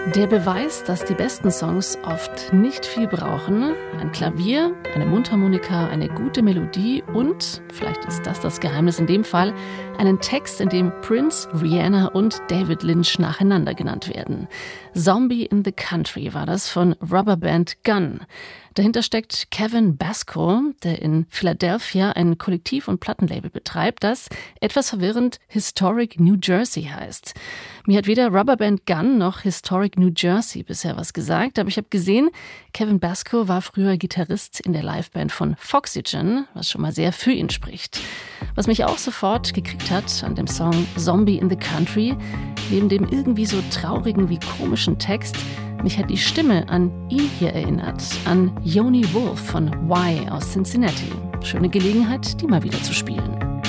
Der Beweis, dass die besten Songs oft nicht viel brauchen. Ein Klavier, eine Mundharmonika, eine gute Melodie und, vielleicht ist das Geheimnis in dem Fall, einen Text, in dem Prince, Rihanna und David Lynch nacheinander genannt werden. Zombie in the Country war das von Rubberband Gun. Dahinter steckt Kevin Basco, der in Philadelphia ein Kollektiv- und Plattenlabel betreibt, das etwas verwirrend Historic New Jersey heißt. Mir hat weder Rubberband Gun noch Historic New Jersey bisher was gesagt, aber ich habe gesehen, Kevin Basco war früher Gitarrist in der Liveband von Foxygen, was schon mal sehr für ihn spricht. Was mich auch sofort gekriegt hat an dem Song Zombie in the Country, neben dem irgendwie so traurigen wie komischen Text, mich hat die Stimme an ihn hier erinnert, an Yoni Wolf von Y aus Cincinnati. Schöne Gelegenheit, die mal wieder zu spielen.